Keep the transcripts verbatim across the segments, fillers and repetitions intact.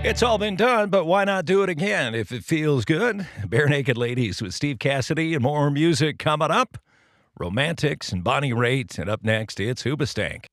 It's all been done, but why not do it again if it feels good? Bare Naked Ladies with Steve Cassidy and more music coming up. Romantics and Bonnie Raitt. And up next, it's Hoobastank.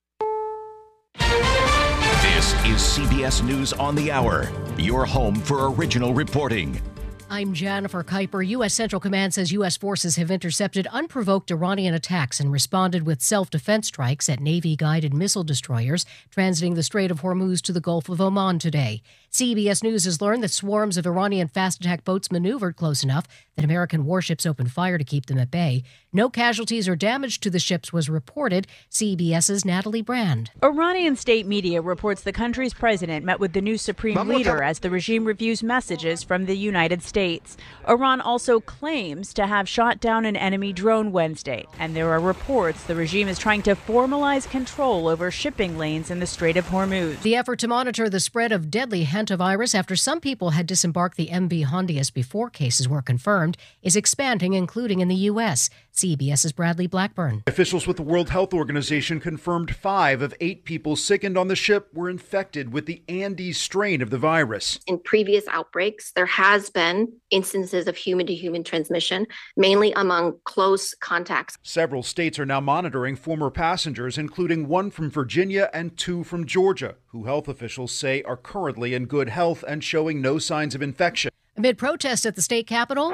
This is C B S News on the Hour, your home for original reporting. I'm Jennifer Kuiper. U S. Central Command says U S forces have intercepted unprovoked Iranian attacks and responded with self-defense strikes at Navy-guided missile destroyers transiting the Strait of Hormuz to the Gulf of Oman today. C B S News has learned that swarms of Iranian fast attack boats maneuvered close enough that American warships opened fire to keep them at bay. No casualties or damage to the ships was reported. CBS's Natalie Brand. Iranian state media reports the country's president met with the new supreme leader as the regime reviews messages from the United States. Iran also claims to have shot down an enemy drone Wednesday, and there are reports the regime is trying to formalize control over shipping lanes in the Strait of Hormuz. The effort to monitor the spread of deadly hantavirus after some people had disembarked the M V Hondius before cases were confirmed is expanding, including in the U S. CBS's Bradley Blackburn. Officials with the World Health Organization confirmed five of eight people sickened on the ship were infected with the Andes strain of the virus. In previous outbreaks, there has been instances of human-to-human transmission, mainly among close contacts. Several states are now monitoring former passengers, including one from Virginia and two from Georgia, who health officials say are currently in good health and showing no signs of infection. Amid protests at the state capitol,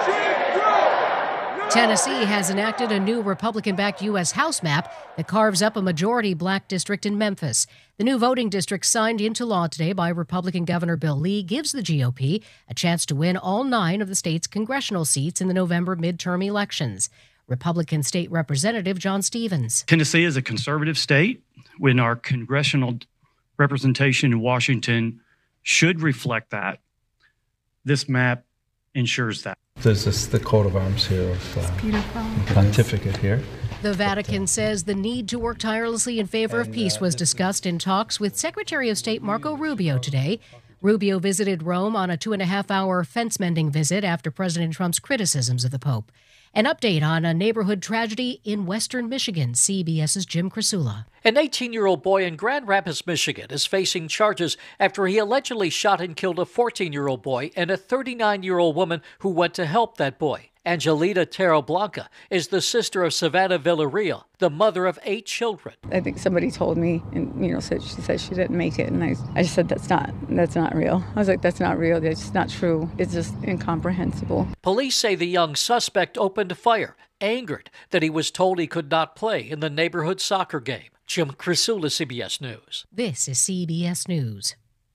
Tennessee has enacted a new Republican-backed U S House map that carves up a majority black district in Memphis. The new voting district signed into law today by Republican Governor Bill Lee gives the G O P a chance to win all nine of the state's congressional seats in the November midterm elections. Republican State Representative John Stevens. Tennessee is a conservative state when our congressional representation in Washington should reflect that. This map ensures that. There's this, the coat of arms here of uh, pontificate here. The Vatican says the need to work tirelessly in favor of peace was discussed in talks with Secretary of State Marco Rubio today. Rubio visited Rome on a two-and-a-half-hour fence-mending visit after President Trump's criticisms of the Pope. An update on a neighborhood tragedy in western Michigan. CBS's Jim Krasula. An eighteen-year-old boy in Grand Rapids, Michigan is facing charges after he allegedly shot and killed a fourteen-year-old boy and a thirty-nine-year-old woman who went to help that boy. Angelita Terrablanca is the sister of Savannah Villarreal, the mother of eight children. I think somebody told me, and you know, said she said she didn't make it, and I, I just said that's not that's not real. I was like, that's not real. That's just not true. It's just incomprehensible. Police say the young suspect opened fire, angered that he was told he could not play in the neighborhood soccer game. Jim Krasula, C B S News. This is C B S News.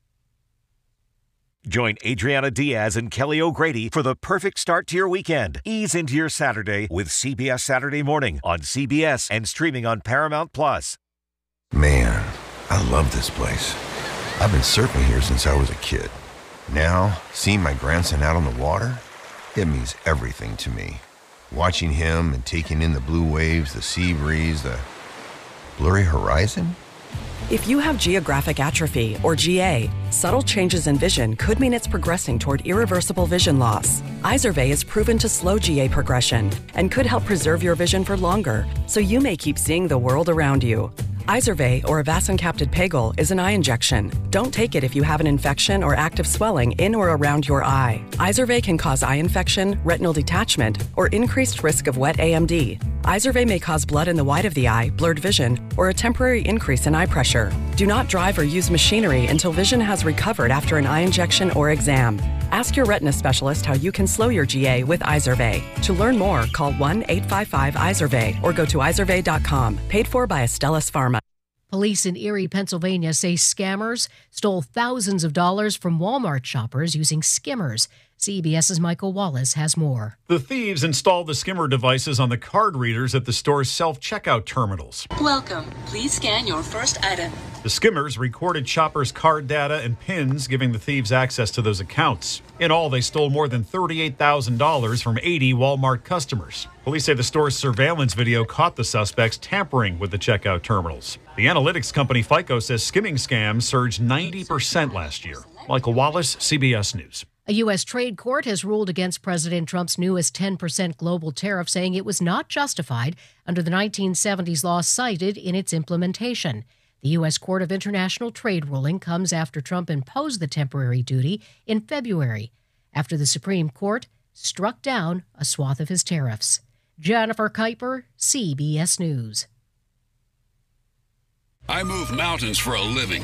Join Adriana Diaz and Kelly O'Grady for the perfect start to your weekend. Ease into your Saturday with C B S Saturday Morning on C B S and streaming on Paramount Plus. Man, I love this place. I've been surfing here since I was a kid. Now, seeing my grandson out on the water, it means everything to me. Watching him and taking in the blue waves, the sea breeze, the blurry horizon. If you have geographic atrophy, or G A, subtle changes in vision could mean it's progressing toward irreversible vision loss. Izervay is proven to slow G A progression and could help preserve your vision for longer, so you may keep seeing the world around you. Izervay, or avacincaptad pegol, is an eye injection. Don't take it if you have an infection or active swelling in or around your eye. Izervay can cause eye infection, retinal detachment, or increased risk of wet A M D. Izervay may cause blood in the white of the eye, blurred vision, or a temporary increase in eye pressure. Do not drive or use machinery until vision has recovered after an eye injection or exam. Ask your retina specialist how you can slow your G A with Izervay. To learn more, call one eight five five Izervay or go to izervay dot com. Paid for by Astellas Pharma. Police in Erie, Pennsylvania say scammers stole thousands of dollars from Walmart shoppers using skimmers. CBS's Michael Wallace has more. The thieves installed the skimmer devices on the card readers at the store's self-checkout terminals. Welcome. Please scan your first item. The skimmers recorded shoppers' card data and PINs, giving the thieves access to those accounts. In all, they stole more than thirty-eight thousand dollars from eighty Walmart customers. Police say the store's surveillance video caught the suspects tampering with the checkout terminals. The analytics company FICO says skimming scams surged ninety percent last year. Michael Wallace, C B S News. A U S trade court has ruled against President Trump's newest ten percent global tariff, saying it was not justified under the nineteen seventies law cited in its implementation. The U S Court of International Trade ruling comes after Trump imposed the temporary duty in February, after the Supreme Court struck down a swath of his tariffs. Jennifer Kuiper, C B S News. I move mountains for a living.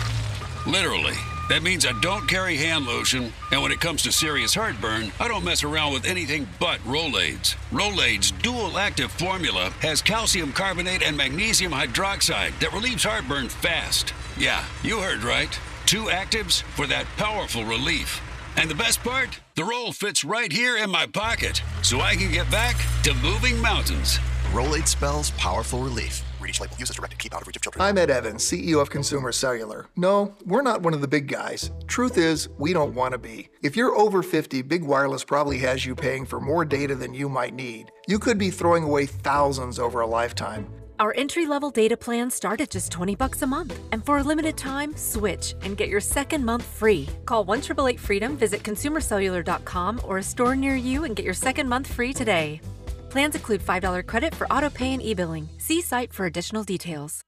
Literally. That means I don't carry hand lotion, and when it comes to serious heartburn, I don't mess around with anything but Rolaids. Rolaids' dual-active formula has calcium carbonate and magnesium hydroxide that relieves heartburn fast. Yeah, you heard right. Two actives for that powerful relief. And the best part? The roll fits right here in my pocket, so I can get back to moving mountains. Rolaid spells powerful relief. Read each label. Use as directed. Keep out of reach of children. I'm Ed Evans, C E O of Consumer Cellular. No, we're not one of the big guys. Truth is, we don't want to be. If you're over fifty, Big Wireless probably has you paying for more data than you might need. You could be throwing away thousands over a lifetime. Our entry-level data plans start at just twenty bucks a month. And for a limited time, switch and get your second month free. Call one eight eight eight freedom, visit consumer cellular dot com or a store near you and get your second month free today. Plans include five dollars credit for auto pay and e-billing. See site for additional details.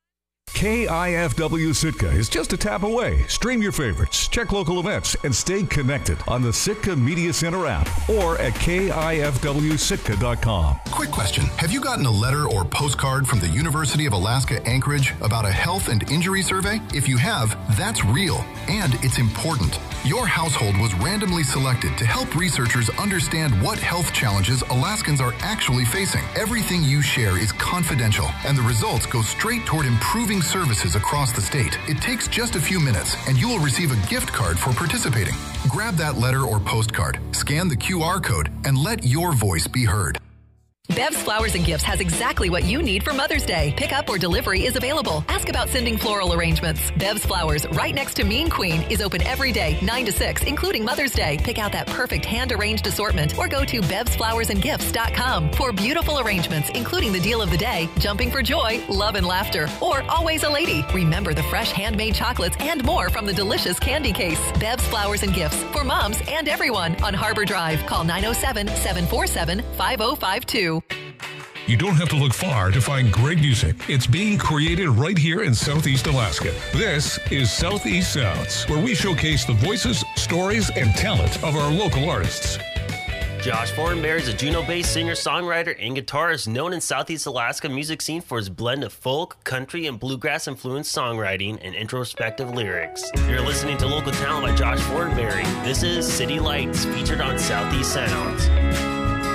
K I F W Sitka is just a tap away. Stream your favorites, check local events, and stay connected on the Sitka Media Center app or at K I F W Sitka dot com. Quick question. Have you gotten a letter or postcard from the University of Alaska Anchorage about a health and injury survey? If you have, that's real, and it's important. Your household was randomly selected to help researchers understand what health challenges Alaskans are actually facing. Everything you share is confidential, and the results go straight toward improving services across the state. It takes just a few minutes, and you will receive a gift card for participating. Grab that letter or postcard, scan the Q R code, and let your voice be heard. Bev's Flowers and Gifts has exactly what you need for Mother's Day. Pickup or delivery is available. Ask about sending floral arrangements. Bev's Flowers, right next to Mean Queen, is open every day, nine to six, including Mother's Day. Pick out that perfect hand-arranged assortment or go to bevs flowers and gifts dot com for beautiful arrangements, including the deal of the day, jumping for joy, love and laughter, or always a lady. Remember the fresh handmade chocolates and more from the delicious candy case. Bev's Flowers and Gifts for moms and everyone on Harbor Drive. Call nine oh seven, seven four seven, five oh five two. You don't have to look far to find great music. It's being created right here in Southeast Alaska. This is Southeast Sounds, where we showcase the voices, stories, and talent of our local artists. Josh Fortenberry is a Juneau-based singer-songwriter and guitarist known in Southeast Alaska music scene for his blend of folk, country, and bluegrass-influenced songwriting and introspective lyrics. You're listening to local talent by Josh Fortenberry. This is City Lights, featured on Southeast Sounds.